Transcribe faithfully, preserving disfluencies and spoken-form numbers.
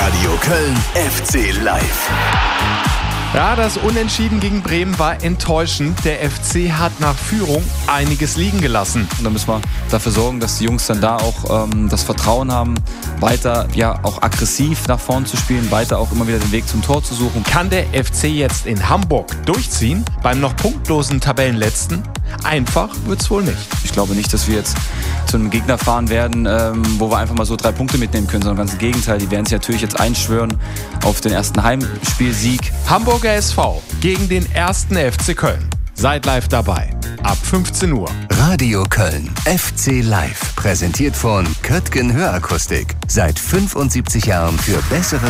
Radio Köln F C Live. Ja, das Unentschieden gegen Bremen war enttäuschend. Der F C hat nach Führung einiges liegen gelassen. Und da müssen wir dafür sorgen, dass die Jungs dann da auch ähm, das Vertrauen haben, weiter ja auch aggressiv nach vorn zu spielen, weiter auch immer wieder den Weg zum Tor zu suchen. Kann der F C jetzt in Hamburg durchziehen, beim noch punktlosen Tabellenletzten? Einfach wird's wohl nicht. Ich glaube nicht, dass wir jetzt zu einem Gegner fahren werden, ähm, wo wir einfach mal so drei Punkte mitnehmen können, sondern ganz im Gegenteil. Die werden sich natürlich jetzt einschwören auf den ersten Heimspielsieg. Hamburger S V gegen den ersten F C Köln. Seid live dabei. Ab fünfzehn Uhr. Radio Köln F C Live. Präsentiert von Köttgen Hörakustik. Seit fünfundsiebzig Jahren für bessere